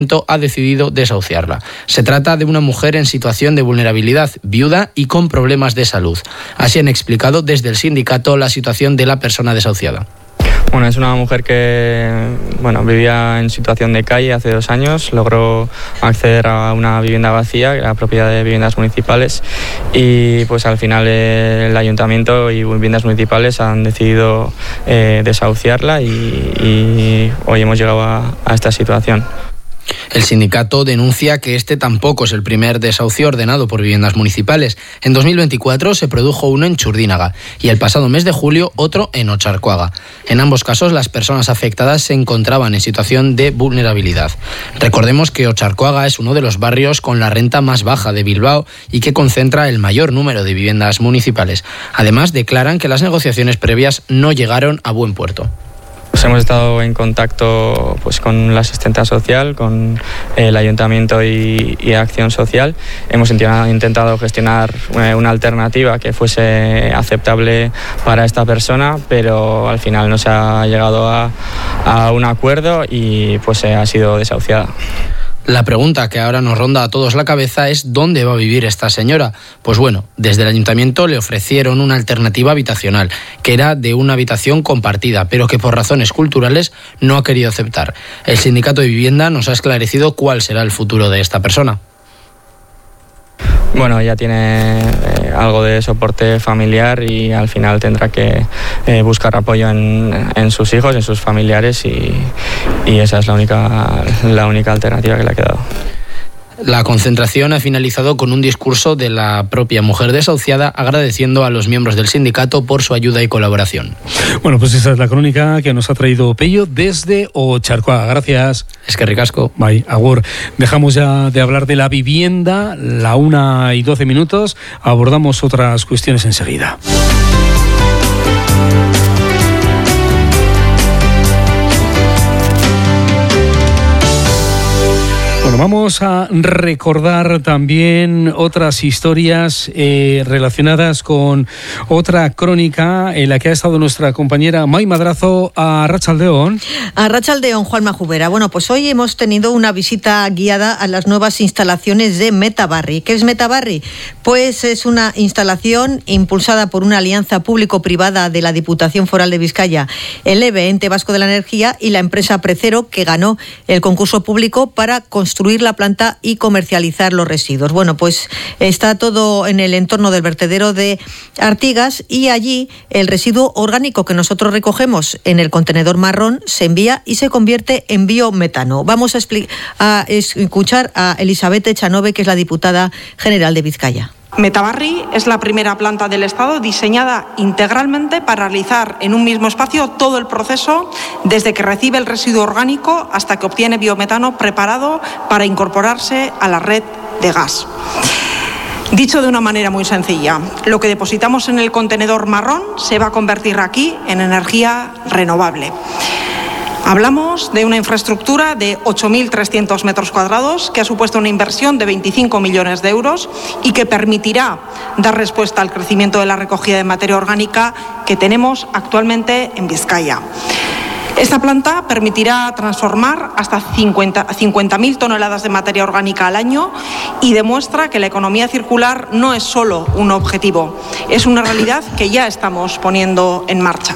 ha decidido desahuciarla. Se trata de una mujer en situación de vulnerabilidad, viuda y con problemas de salud. Así han explicado desde el sindicato la situación de la persona desahuciada. Bueno, es una mujer que vivía en situación de calle hace 2 años, logró acceder a una vivienda vacía, la propiedad de viviendas municipales, y pues al final el ayuntamiento y viviendas municipales han decidido desahuciarla y hoy hemos llegado a esta situación. El sindicato denuncia que este tampoco es el primer desahucio ordenado por viviendas municipales. En 2024 se produjo uno en Churdínaga y el pasado mes de julio otro en Ocharcoaga. En ambos casos las personas afectadas se encontraban en situación de vulnerabilidad. Recordemos que Ocharcoaga es uno de los barrios con la renta más baja de Bilbao y que concentra el mayor número de viviendas municipales. Además, declaran que las negociaciones previas no llegaron a buen puerto. Hemos estado en contacto con la asistenta social, con el ayuntamiento y Acción Social. Hemos intentado gestionar una alternativa que fuese aceptable para esta persona, pero al final no se ha llegado a un acuerdo y ha sido desahuciada. La pregunta que ahora nos ronda a todos la cabeza es ¿dónde va a vivir esta señora? Pues bueno, desde el ayuntamiento le ofrecieron una alternativa habitacional, que era de una habitación compartida, pero que por razones culturales no ha querido aceptar. El sindicato de vivienda nos ha esclarecido cuál será el futuro de esta persona. Bueno, ella tiene algo de soporte familiar y al final tendrá que buscar apoyo en sus hijos, en sus familiares y esa es la única alternativa que le ha quedado. La concentración ha finalizado con un discurso de la propia mujer desahuciada agradeciendo a los miembros del sindicato por su ayuda y colaboración. Bueno, pues esa es la crónica que nos ha traído Pello desde Ocharcoaga. Gracias. Es que ricasco. Bye, agur. Dejamos ya de hablar de la vivienda, 1:12. Abordamos otras cuestiones enseguida. Bueno, vamos a recordar también otras historias relacionadas con otra crónica en la que ha estado nuestra compañera Mai Madrazo a Arratsaldeon. A Arratsaldeon, Juanma Jubera. Bueno, pues hoy hemos tenido una visita guiada a las nuevas instalaciones de Metabarri. ¿Qué es Metabarri? Pues es una instalación impulsada por una alianza público-privada de la Diputación Foral de Vizcaya, el EVE, Ente Vasco de la Energía, y la empresa Precero, que ganó el concurso público para construir la planta y comercializar los residuos. Bueno, pues está todo en el entorno del vertedero de Artigas y allí el residuo orgánico que nosotros recogemos en el contenedor marrón se envía y se convierte en biometano. Vamos a escuchar a Elizabeth Echanove, que es la diputada general de Vizcaya. Metabarri es la primera planta del Estado diseñada integralmente para realizar en un mismo espacio todo el proceso, desde que recibe el residuo orgánico hasta que obtiene biometano preparado para incorporarse a la red de gas. Dicho de una manera muy sencilla, lo que depositamos en el contenedor marrón se va a convertir aquí en energía renovable. Hablamos de una infraestructura de 8.300 metros cuadrados que ha supuesto una inversión de 25 millones de euros y que permitirá dar respuesta al crecimiento de la recogida de materia orgánica que tenemos actualmente en Vizcaya. Esta planta permitirá transformar hasta 50.000 toneladas de materia orgánica al año y demuestra que la economía circular no es solo un objetivo, es una realidad que ya estamos poniendo en marcha.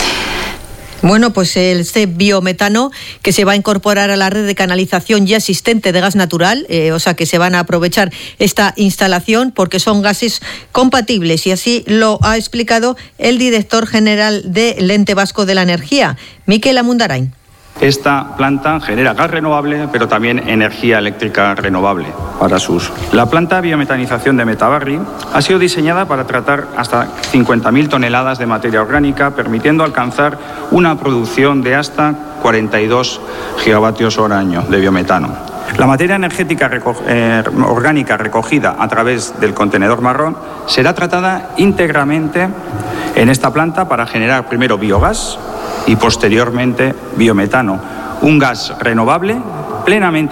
Bueno, pues este biometano que se va a incorporar a la red de canalización ya existente de gas natural, o sea que se van a aprovechar esta instalación porque son gases compatibles y así lo ha explicado el director general del Ente Vasco de la Energía, Mikel Amundarain. Esta planta genera gas renovable, pero también energía eléctrica renovable para su uso. La planta de biometanización de Metabarri ha sido diseñada para tratar hasta 50.000 toneladas de materia orgánica, permitiendo alcanzar una producción de hasta 42 gigavatios hora año de biometano. La materia energética orgánica recogida a través del contenedor marrón será tratada íntegramente en esta planta para generar primero biogás y posteriormente biometano, un gas renovable plenamente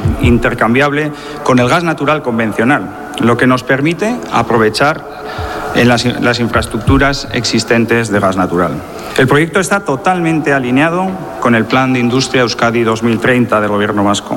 intercambiable con el gas natural convencional, lo que nos permite aprovechar en las infraestructuras existentes de gas natural. El proyecto está totalmente alineado con el Plan de Industria Euskadi 2030 del Gobierno vasco.